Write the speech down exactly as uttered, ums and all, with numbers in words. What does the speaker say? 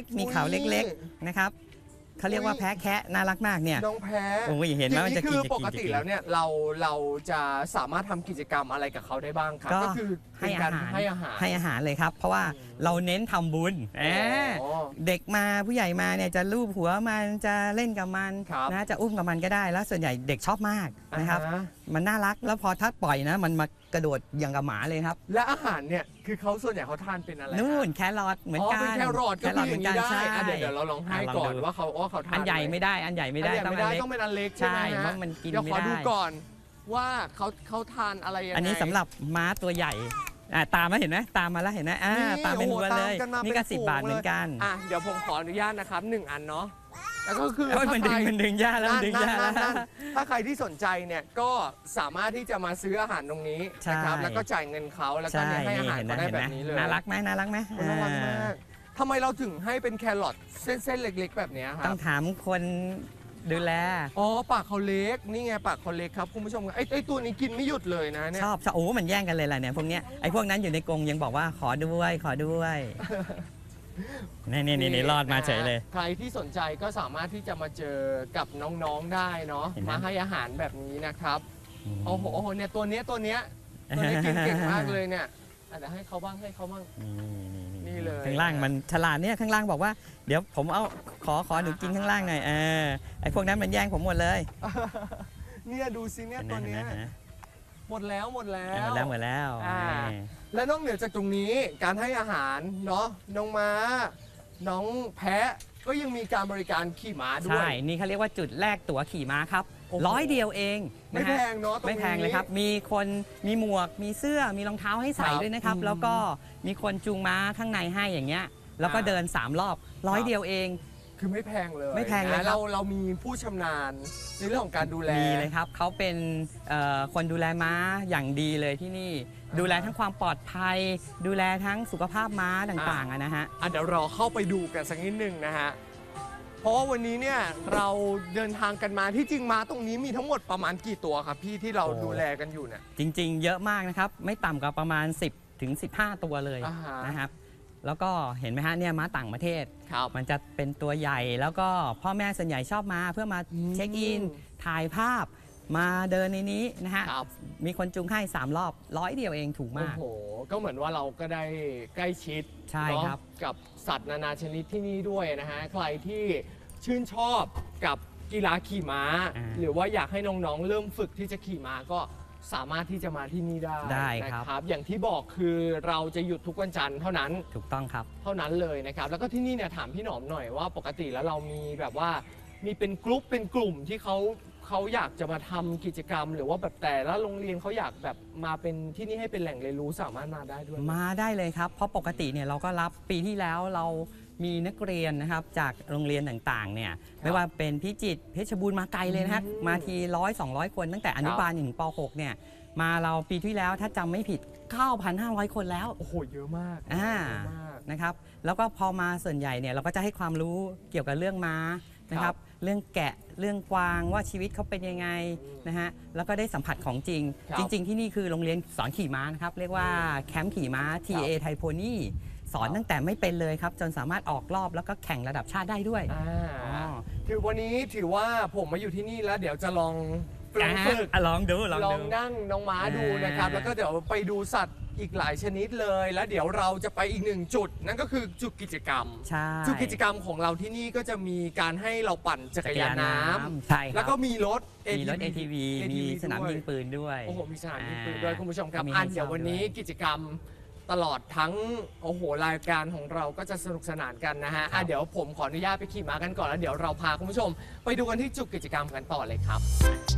ๆมีเขาเล็กๆนะครับเขาเรียกว่าแพะแคะน่ารักมากเนี่ยน้องแพะโอ้ยเห็นไหมมันจะกินคือปกติแล้วเนี่ยเราเราจะสามารถทำกิจกรรมอะไรกับเขาได้บ้างครับก็คือให้อาหารให้อาหารให้อาหารเลยครับเพราะว่าเราเน้นทำบุญเด็กมาผู้ใหญ่มาเนี่ยจะลูบหัวมันจะเล่นกับมันนะจะอุ้มกับมันก็ได้แล้วส่วนใหญ่เด็กชอบมากนะครับมันน่ารักแล้วพอถ้าปล่อยนะมันมากระโดดอย่างกับหมาเลยครับและอาหารเนี่ยคือเขาส่วนใหญ่เขาทานเป็นอะไรนู่นแครอทเหมือนกันแครอทก็คืออย่างนี้ได้เดี๋ยวเราลองให้ก่อนว่าเขาว่าเขาทานอันใหญ่ไม่ได้อันใหญ่ไม่ได้ต้องอันเล็กต้องเป็นอันเล็กใช่เพราะมันกินไม่ได้เดี๋ยวขอดูก่อนว่าเขาเขาทานอะไรยังไงอันนี้สำหรับม้าตัวใหญ่ตามมาเห็นไหมตามมาแล้วเห็นไหมตามเป็นวัวเลยนี่ก็สิบบาทเหมือนกันอ่ะเดี๋ยวผมขออนุญาตนะครับหนึ่งอันเนาะแล้วก็คือมันดึงมันดึงยาแล้วดึงยาแล้วถ้าใครที่สนใจเนี่ยก็สามารถที่จะมาซื้ออาหารตรงนี้นะครับแล้วก็จ่ายเงินเขาแล้วก็ให้อาหารเขาได้แบบนี้เลยน่ารักไหมน่ารักไหมน่ารักมากทำไมเราถึงให้เป็นแครอทเส้นๆเล็กๆแบบนี้ครับต้องถามคนดูแลอ๋อปากเขาเล็กนี่ไงปากเขาเล็กครับคุณผู้ชมไอ้ไอ้ตัวนี้กินไม่หยุดเลยนะเนี่ยชอบโอ้มันแย่งกันเลยแหละเนี่ยพวกเนี้ยไอ้พวกนั้นอยู่ในกรงยังบอกว่าขอด้วยขอด้วยนี่นี่นี่รอดมาเฉยเลยใครที่สนใจก็สามารถที่จะมาเจอกับน้องๆได้เนาะมาให้อาหารแบบนี้นะครับโอ้โหโอ้โหเนี่ยตัวเนี้ยตัวเนี้ยตัวนี้กินเก่งมากเลยเนี่ยเดี๋ยวให้เขาบ้างให้เขาบ้างนี่เลยข้างล่างมันฉลาดเนี่ยข้างล่างบอกว่าเดี๋ยวผมเอาขอขอหนูกินข้างล่างหน่อยเออไอ้พวกนั้นมันแย่งผมหมดเลยเนี่ยดูสิเนี่ยตัวนี้หมดแล้วหมดแล้วหมดแล้วหมดแล้วและนอกเหนือจากตรงนี้การให้อาหารเนาะน้องม้าน้องแพะก็ยังมีการบริการขี่ม้าด้วยใช่นี่เขาเรียกว่าจุดแรกตั๋วขี่ม้าครับร้อยเดียวเองไม่แพงเนาะไม่แพงเลยครับมีคนมีหมวกมีเสื้อมีรองเท้าให้ใส่ด้วยนะครับแล้วก็มีคนจูงม้าข้างในให้อย่างเงี้ยแล้วก็เดินสามรอบร้อยเดียวเองคือไม่แพงเลยไม่แพงเลยเราเรามีผู้ชำนาญในเรื่องของการดูแลมีเลยครับเขาเป็นคนดูแลม้าอย่างดีเลยที่นี่ดูแลทั้งความปลอดภัยดูแลทั้งสุขภาพม้าต่างๆนะฮะเดี๋ยวเราเข้าไปดูกันสักนิดนึงนะฮะเพราะว่าวันนี้เนี่ยเราเดินทางกันมาที่จริงม้าตรงนี้มีทั้งหมดประมาณกี่ตัวครับพี่ที่เราดูแลกันอยู่เนี่ยจริงๆเยอะมากนะครับไม่ต่ำกว่าประมาณสิบถึงสิบห้าตัวเลยนะครับแล้วก็เห็นไหมฮะเนี่ยม้าต่างประเทศมันจะเป็นตัวใหญ่แล้วก็พ่อแม่ส่วนใหญ่ชอบมาเพื่อมาเช็คอินถ่ายภาพมาเดินในนี้นะฮะมีคนจูงให้สามรอบร้อยเดียวเองถูกมากโอ้โหก็เหมือนว่าเราก็ได้ใกล้ชิดใช่ครับกับสัตว์นานาชนิดที่นี่ด้วยนะฮะใครที่ชื่นชอบกับกีฬาขี่ม้าหรือว่าอยากให้น้องๆเริ่มฝึกที่จะขี่ม้าก็สามารถที่จะมาที่นี่ได้ได้ครับอย่างที่บอกคือเราจะหยุดทุกวันจันทร์เท่านั้นถูกต้องครับเท่านั้นเลยนะครับแล้วก็ที่นี่เนี่ยถามพี่หนอมหน่อยว่าปกติแล้วเรามีแบบว่ามีเป็นกลุ่มเป็นกลุ่มที่เขาเขาอยากจะมาทำกิจกรรมหรือว่าแบบแต่ละโรงเรียนเขาอยากแบบมาเป็นที่นี่ให้เป็นแหล่งเรียนรู้สามารถมาได้ด้วยมาได้เลยครับเพราะปกติเนี่ยเราก็รับปีที่แล้วเรามีนักเรียนนะครับจากโรงเรียนต่างๆเนี่ยไม่ว่าเป็นพิจิตรเพชรบูรณ์มาไกลเลยนะฮะมาทีร้อยสองร้อยคนตั้งแต่อนุบาลถึงป หกเนี่ยมาเราปีที่แล้วถ้าจำไม่ผิด เก้าพันห้าร้อย คนแล้วโอ้โหเยอะมากอ่านะครับแล้วก็พอมาส่วนใหญ่เนี่ยเราก็จะให้ความรู้เกี่ยวกับเรื่องม้านะครับเรื่องแกะเรื่องกวางว่าชีวิตเขาเป็นยังไงนะฮะแล้วก็ได้สัมผัสของจริงจริงๆที่นี่คือโรงเรียนสอนขี่ม้านะครับเรียกว่าแคมป์ขี่ม้า ที เอ ไทโพนี่สอนตั้งแต่ไม่เป็นเลยครับจนสามารถออกรอบแล้วก็แข่งระดับชาติได้ด้วยคือวันนี้ถือว่าผมมาอยู่ที่นี่แล้วเดี๋ยวจะลองลองฝึกลองดูลองนั่งน้องม้าดูนะครับแล้วก็เดี๋ยวไปดูสัตว์อีกหลายชนิดเลยแล้วเดี๋ยวเราจะไปอีกหนึ่งจุดนั่นก็คือจุดกิจกรรมจุดกิจกรรมของเราที่นี่ก็จะมีการให้เราปั่นจักรยานน้ำใช่แล้วก็มีรถมีรถ เอ ที วี มีสนามยิงปืนด้วยโอ้โหมีสนามยิงปืนด้วยคุณผู้ชมครับอันเดี๋ยววันนี้กิจกรรมตลอดทั้งโอ้โหรายการของเราก็จะสนุกสนานกันนะฮะอ่ะเดี๋ยวผมขออนุญาตไปขี่ม้ากันก่อนแล้วเดี๋ยวเราพาคุณผู้ชมไปดูกันที่จุดกิจกรรมกันต่อเลยครับ